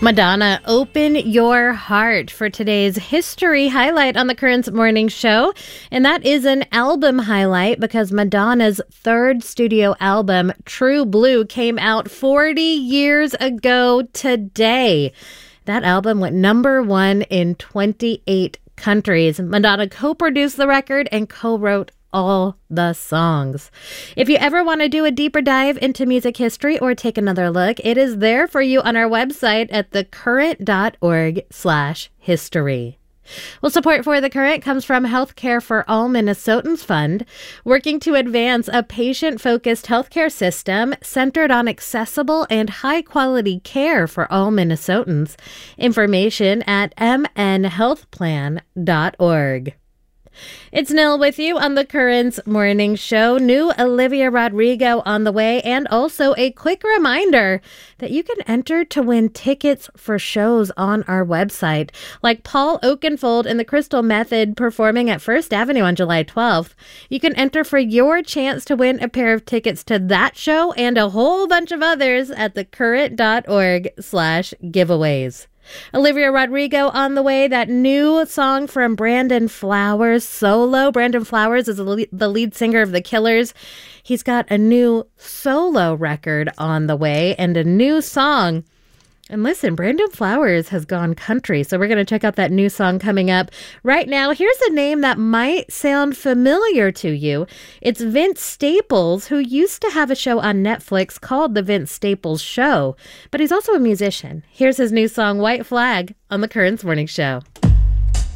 Madonna, Open Your Heart for today's history highlight on the Currents Morning Show. And that is an album highlight because Madonna's third studio album, True Blue, came out 40 years ago today. That album went number one in 28 countries. Madonna co-produced the record and co-wrote all the songs. If you ever want to do a deeper dive into music history or take another look, it is there for you on our website at thecurrent.org/history. Well, support for The Current comes from Healthcare for All Minnesotans Fund, working to advance a patient-focused healthcare system centered on accessible and high-quality care for all Minnesotans. Information at mnhealthplan.org. It's Nil with you on the Currents Morning Show. New Olivia Rodrigo on the way, and also a quick reminder that you can enter to win tickets for shows on our website, like Paul Oakenfold and the Crystal Method performing at First Avenue on July 12th. You can enter for your chance to win a pair of tickets to that show and a whole bunch of others at thecurrent.org/giveaways. Olivia Rodrigo on the way, that new song from Brandon Flowers, Solo. Brandon Flowers is the lead singer of The Killers. He's got a new solo record on the way and a new song. And listen, Brandon Flowers has gone country, so we're going to check out that new song coming up. Right now, here's a name that might sound familiar to you. It's Vince Staples, who used to have a show on Netflix called The Vince Staples Show, but he's also a musician. Here's his new song, White Flag, on the Currents Morning Show.